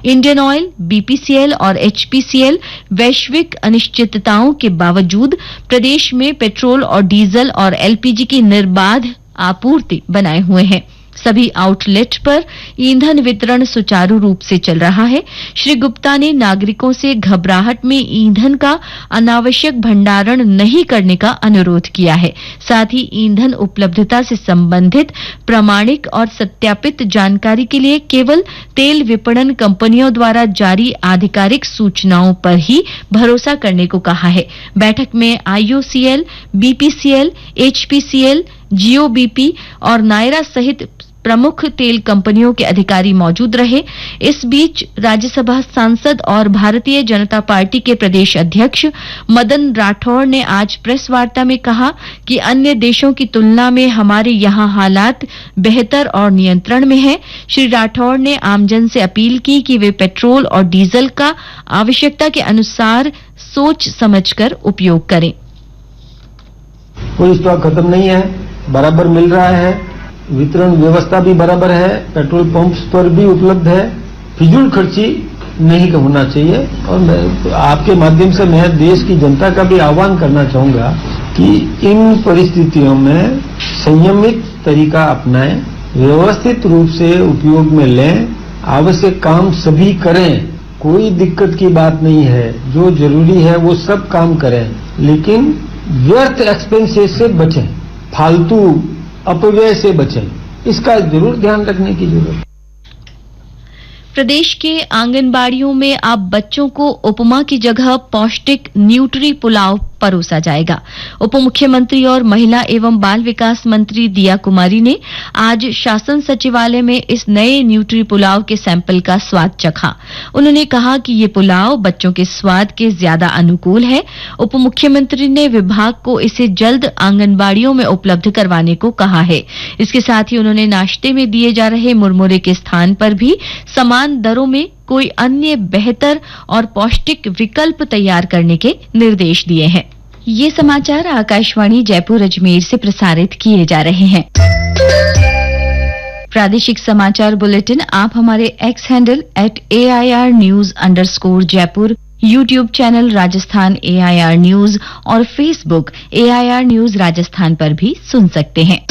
Indian oil, BPCL और HPCL वैश्विक अनिश्चितताओं के बावजूद प्रदेश में पेट्रोल और डीजल और एलपीजी की निर्बाध आपूर्ति बनाए हुए हैं। सभी आउटलेट पर ईंधन वितरण सुचारू रूप से चल रहा है। श्री गुप्ता ने नागरिकों से घबराहट में ईंधन का अनावश्यक भंडारण नहीं करने का अनुरोध किया है। साथ ही ईंधन उपलब्धता से संबंधित प्रामाणिक और सत्यापित जानकारी के लिए केवल तेल विपणन कंपनियों द्वारा जारी आधिकारिक सूचनाओं पर ही भरोसा करने को कहा है। बैठक में आईओसीएल, बीपीसीएल, एचपीसीएल, जीओबीपी और नायरा सहित प्रमुख तेल कंपनियों के अधिकारी मौजूद रहे। इस बीच राज्यसभा सांसद और भारतीय जनता पार्टी के प्रदेश अध्यक्ष मदन राठौड़ ने आज प्रेस वार्ता में कहा कि अन्य देशों की तुलना में हमारे यहाँ हालात बेहतर और नियंत्रण में है। श्री राठौड़ ने आमजन से अपील की कि वे पेट्रोल और डीजल का आवश्यकता के अनुसार सोच समझकर उपयोग करें। कोई स्टॉक खत्म नहीं है, बराबर मिल रहा है, वितरण व्यवस्था भी बराबर है, पेट्रोल पंप्स पर भी उपलब्ध है। फिजूल खर्ची नहीं होना चाहिए। और मैं आपके माध्यम से मैं देश की जनता का भी आह्वान करना चाहूंगा कि इन परिस्थितियों में संयमित तरीका अपनाएं, व्यवस्थित रूप से उपयोग में लें, आवश्यक काम सभी करें, कोई दिक्कत की बात नहीं है। जो जरूरी है वो सब काम करें, लेकिन व्यर्थ एक्सपेंसेस से बचें, फालतू अपव्यय से बचें। इसका जरूर ध्यान रखने की जरूरत है। प्रदेश के आंगनबाड़ियों में अब बच्चों को उपमा की जगह पौष्टिक न्यूट्री पुलाव परोसा जाएगा। उप मुख्यमंत्री और महिला एवं बाल विकास मंत्री दिया कुमारी ने आज शासन सचिवालय में इस नए न्यूट्री पुलाव के सैंपल का स्वाद चखा। उन्होंने कहा कि ये पुलाव बच्चों के स्वाद के ज्यादा अनुकूल है। उप मुख्यमंत्री ने विभाग को इसे जल्द आंगनबाड़ियों में उपलब्ध करवाने को कहा है। इसके साथ ही उन्होंने नाश्ते में दिए जा रहे मुरमुरे के स्थान पर भी समान दरों में कोई अन्य बेहतर और पौष्टिक विकल्प तैयार करने के निर्देश दिए हैं। ये समाचार आकाशवाणी जयपुर अजमेर से प्रसारित किए जा रहे हैं। प्रादेशिक समाचार बुलेटिन आप हमारे x handle @AIR News_Jaipur, YouTube channel Rajasthan AIR news और फेसबुक AIR न्यूज राजस्थान पर भी सुन सकते हैं।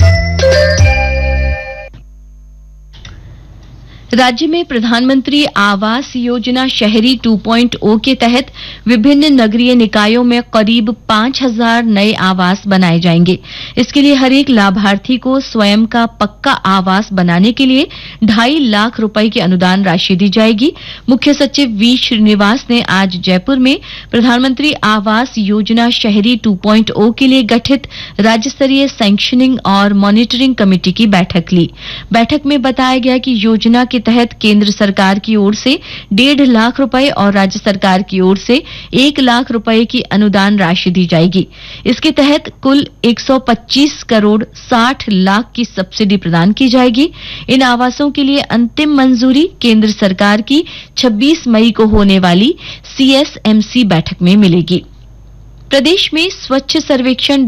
राज्य में प्रधानमंत्री आवास योजना शहरी 2.0 के तहत विभिन्न नगरीय निकायों में करीब 5,000 नए आवास बनाए जाएंगे। इसके लिए हर एक लाभार्थी को स्वयं का पक्का आवास बनाने के लिए 2.5 लाख रुपए की अनुदान राशि दी जाएगी। मुख्य सचिव वी श्रीनिवास ने आज जयपुर में प्रधानमंत्री आवास योजना शहरी 2.0 के लिए गठित राज्य स्तरीय सैंक्शनिंग और मॉनिटरिंग कमेटी की बैठक ली। बैठक में बताया गया कि योजना के तहत केंद्र सरकार की ओर से 1.5 लाख रुपए और राज्य सरकार की ओर से 1 लाख रुपए की अनुदान राशि दी जाएगी। इसके तहत कुल 125 करोड़ 60 लाख की सब्सिडी प्रदान की जाएगी। इन आवासों के लिए अंतिम मंजूरी केंद्र सरकार की 26 मई को होने वाली CSMC बैठक में मिलेगी। प्रदेश में स्वच्छ सर्वेक्षण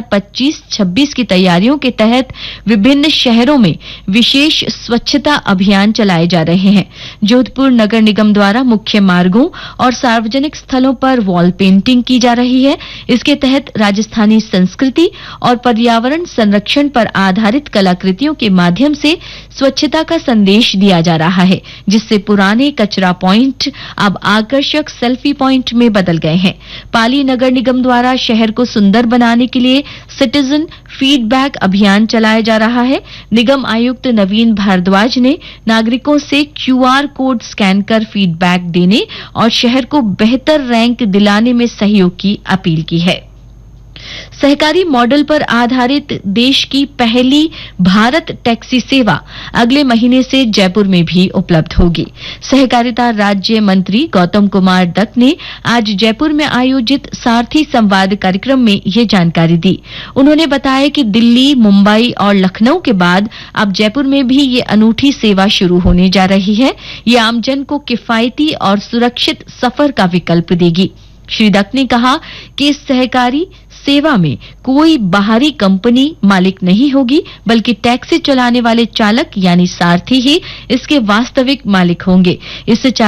2025-26 की तैयारियों के तहत विभिन्न शहरों में विशेष स्वच्छता अभियान चलाए जा रहे हैं। जोधपुर नगर निगम द्वारा मुख्य मार्गों और सार्वजनिक स्थलों पर वॉल पेंटिंग की जा रही है। इसके तहत राजस्थानी संस्कृति और पर्यावरण संरक्षण पर आधारित कलाकृतियों के माध्यम से स्वच्छता का संदेश दिया जा रहा है, जिससे पुराने कचरा पॉइंट अब आकर्षक सेल्फी पॉइंट में बदल गए हैं। पाली नगर निगम द्वारा शहर को सुंदर बनाने के लिए सिटीजन फीडबैक अभियान चलाया जा रहा है। निगम आयुक्त नवीन भारद्वाज ने नागरिकों से QR कोड स्कैन कर फीडबैक देने और शहर को बेहतर रैंक दिलाने में सहयोग की अपील की है। सहकारी मॉडल पर आधारित देश की पहली भारत टैक्सी सेवा अगले महीने से जयपुर में भी उपलब्ध होगी। सहकारिता राज्य मंत्री गौतम कुमार दत्त ने आज जयपुर में आयोजित सारथी संवाद कार्यक्रम में ये जानकारी दी। उन्होंने बताया कि दिल्ली, मुंबई और लखनऊ के बाद अब जयपुर में भी ये अनूठी सेवा शुरू होने जा रही है। ये आमजन को किफायती और सुरक्षित सफर का विकल्प देगी। श्री दत्त ने कहा कि इस सहकारी सेवा में कोई बाहरी कंपनी मालिक नहीं होगी, बल्कि टैक्सी चलाने वाले चालक यानी सारथी ही इसके वास्तविक मालिक होंगे। इससे